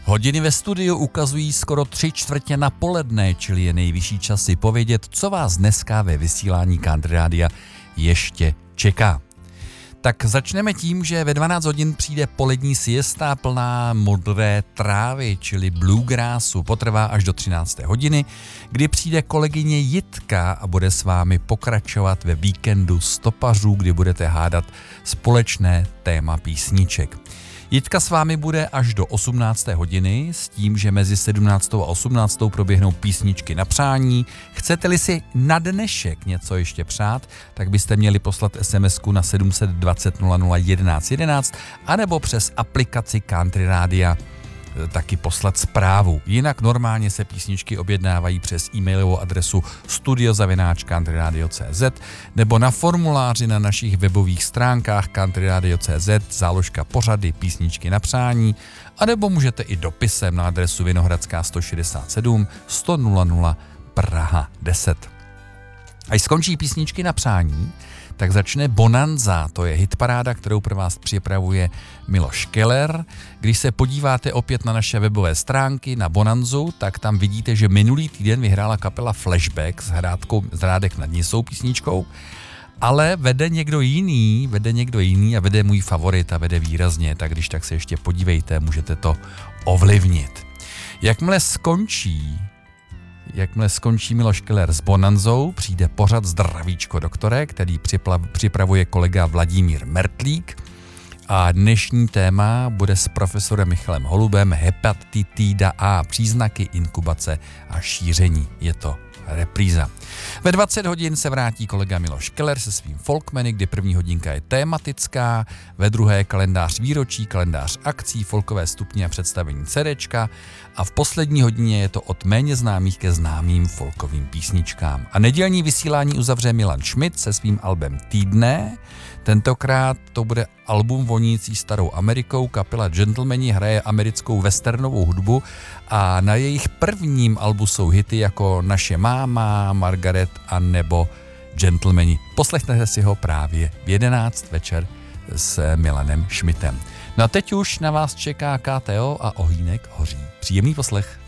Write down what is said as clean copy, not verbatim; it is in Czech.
Hodiny ve studiu ukazují skoro 3/4 na poledne, čili je nejvyšší čas si povědět, co vás dneska ve vysílání Country Rádia ještě čeká. Tak začneme tím, že ve 12 hodin přijde polední siesta plná modré trávy, čili bluegrassu. Potrvá až do 13. hodiny, kdy přijde kolegyně Jitka a bude s vámi pokračovat ve víkendu stopařů, kdy budete hádat společné téma písniček. Jitka s vámi bude až do 18. hodiny s tím, že mezi 17. a 18. proběhnou písničky na přání. Chcete-li si na dnešek něco ještě přát, tak byste měli poslat SMS-ku na 720 00 11 11 anebo přes aplikaci Country Rádia taky poslat zprávu. Jinak normálně se písničky objednávají přes e-mailovou adresu studio@countryradio.cz nebo na formuláři na našich webových stránkách countryradio.cz záložka pořady písničky na přání, anebo můžete i dopisem na adresu Vinohradská 167 100 00 Praha 10. Až skončí písničky na přání, tak začne Bonanza, to je hitparáda, kterou pro vás připravuje Miloš Keller. Když se podíváte opět na naše webové stránky na Bonanzu, tak tam vidíte, že minulý týden vyhrála kapela Flashback s Hrádek nad Nisou písničkou, ale vede někdo jiný a vede můj favorit a vede výrazně, tak když tak se ještě podívejte, můžete to ovlivnit. Jakmile skončí Miloš Keller s Bonanzou, přijde pořad Zdravíčko doktore, který připravuje kolega Vladimír Mertlík. A dnešní téma bude s profesorem Michalem Holubem hepatitida A, příznaky inkubace a šíření. Je to repríza. Ve 20 hodin se vrátí kolega Miloš Keller se svým Folkmany, kdy první hodinka je tématická, ve druhé kalendář výročí, kalendář akcí, folkové stupně a představení CDčka a v poslední hodině je to od méně známých ke známým folkovým písničkám. A nedělní vysílání uzavře Milan Schmidt se svým albem Týdne. Tentokrát to bude album vonící starou Amerikou, kapela Gentlemani hraje americkou westernovou hudbu a na jejich prvním albu jsou hity jako Naše máma, Margaret a nebo Gentlemani. Poslechněte si ho právě v 11 večer s Milanem Schmidtem. No a teď už na vás čeká KTO a Ohýnek hoří. Příjemný poslech.